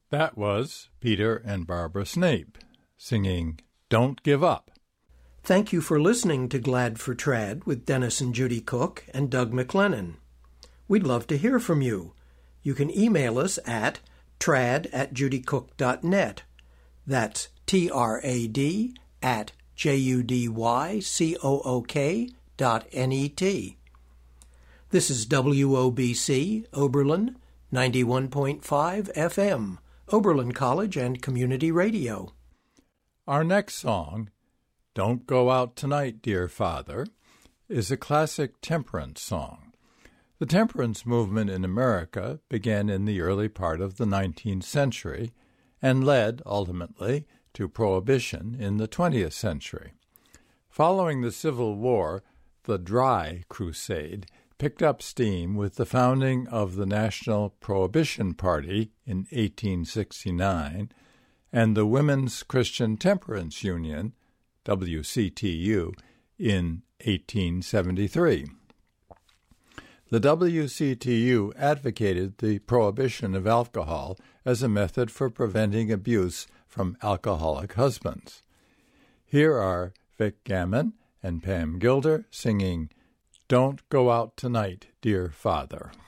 That was Peter and Barbara Snape singing Don't Give Up. Thank you for listening to Glad for Trad with Dennis and Judy Cook and Doug McLennan. We'd love to hear from you. You can email us at trad@judycook.net. That's trad@judycook.net. This is WOBC, Oberlin, 91.5 FM, Oberlin College and Community Radio. Our next song, Don't Go Out Tonight, Dear Father, is a classic temperance song. The temperance movement in America began in the early part of the 19th century and led, ultimately, to Prohibition in the 20th century. Following the Civil War, the Dry Crusade picked up steam with the founding of the National Prohibition Party in 1869 and the Women's Christian Temperance Union, WCTU, in 1873. The WCTU advocated the prohibition of alcohol as a method for preventing abuse from alcoholic husbands. Here are Vic Gammon and Pam Gilder singing Don't Go Out Tonight, Dear Father.